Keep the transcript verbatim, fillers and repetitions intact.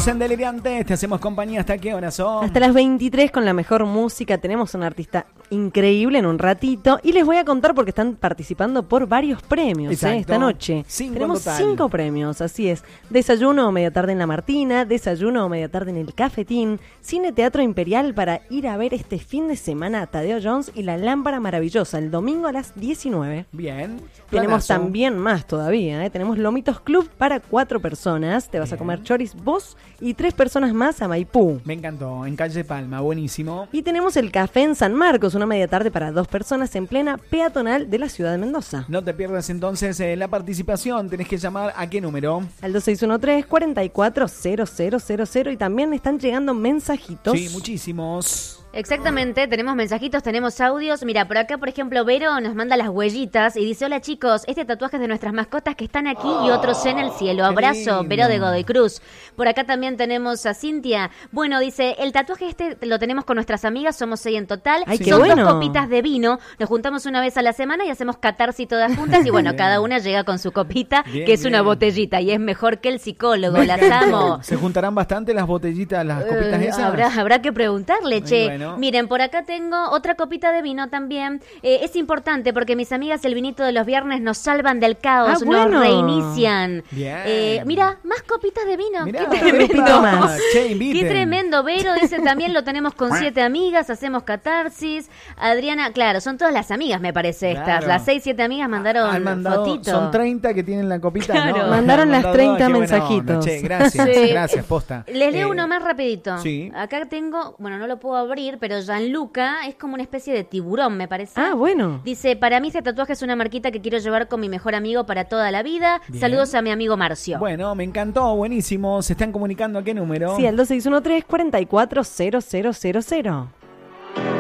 Seguimos en Deliriantes, te hacemos compañía. ¿Hasta qué hora son? Hasta las veintitrés con la mejor música. Tenemos un artista increíble en un ratito. Y les voy a contar porque están participando por varios premios ¿eh? Esta noche. Cinco Tenemos en cinco premios, así es. Desayuno o media tarde en La Martina, desayuno o media tarde en El Cafetín, Cine Teatro Imperial para ir a ver este fin de semana a Tadeo Jones y La Lámpara Maravillosa, el domingo a las diecinueve. Bien. Tenemos planazo. también más todavía, ¿eh? Tenemos Lomitos Club para cuatro personas. Te vas Bien. a comer choris vos y tres personas más a Maipú. Me encantó, en Calle Palma, buenísimo. Y tenemos el Café en San Marcos, una media tarde para dos personas en plena peatonal de la ciudad de Mendoza. No te pierdas entonces eh, la participación, tenés que llamar ¿a qué número? Al dos seis uno tres, cuatro cuatro cero cero cero cero y también están llegando mensajitos. Sí, muchísimos. Exactamente, tenemos mensajitos, tenemos audios. Mira, por acá, por ejemplo, Vero nos manda las huellitas y dice: hola chicos, este tatuaje es de nuestras mascotas que están aquí y otros en el cielo. Abrazo, lindo. Vero de Godoy Cruz. Por acá también tenemos a Cintia. Bueno, dice, el tatuaje este lo tenemos con nuestras amigas, somos seis en total. Ay, Son qué bueno. dos copitas de vino, nos juntamos una vez a la semana y hacemos catarsis todas juntas y bueno, Bien. cada una llega con su copita, Bien, que es una bien. botellita y es mejor que el psicólogo, Me las encantó. amo. ¿Se juntarán bastante las botellitas, las copitas Eh, esas? Habrá, habrá que preguntarle, Ay, che. bueno. Miren, por acá tengo otra copita de vino también. Eh, es importante porque mis amigas el vinito de los viernes nos salvan del caos, Ah, bueno. nos reinician. Bien. Eh, mira, más copitas de vino. Mirá, Qué tremendo. epa, más. Che, inviten. Qué tremendo. Vero dice también lo tenemos con siete amigas, hacemos catarsis. Adriana, claro, son todas las amigas, me parece estas. Claro. Las seis, siete amigas mandaron Han mandado, fotito. son treinta que tienen la copita, Claro. ¿no? Mandaron Han las mandado, treinta qué buena mensajitos. onda, che, gracias, Sí. gracias, posta. Les leo Eh, uno más rapidito. sí. Acá tengo, bueno, no lo puedo abrir, pero Gianluca es como una especie de tiburón, me parece. Ah, bueno. Dice, para mí este tatuaje es una marquita que quiero llevar con mi mejor amigo para toda la vida. Bien. Saludos a mi amigo Marcio. Bueno, me encantó, buenísimo. ¿Se están comunicando a qué número? Sí, al dos seis uno tres, cuatro cuatro cero cero cero cero.